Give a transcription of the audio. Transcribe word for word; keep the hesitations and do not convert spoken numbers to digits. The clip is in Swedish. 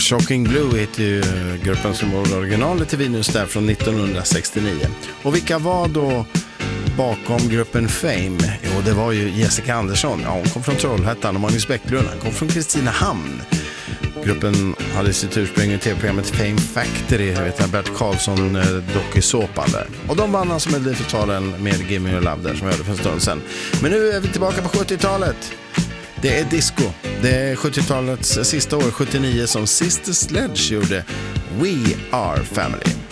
Shocking Blue heter ju gruppen som var originalet till Venus där från nittonhundrasextionio. Och vilka var då bakom gruppen Fame? Jo, det var ju Jessica Andersson. Ja, hon kom från Trollhättan, och Magnus Bäcklund, han kom från Kristinehamn. Gruppen hade sitt ursprung i tv-programmet Fame Factory, jag vet, Bert Karlsson dokusåpan där. Och de vann alltså Melodifestivalen med Give Me Your Love där, som jag hörde för en stund sedan. Men nu är vi tillbaka på sjuttiotalet. Det är disco. Det är sjuttiotalets sista år, sjuttionio, som Sister Sledge gjorde We Are Family.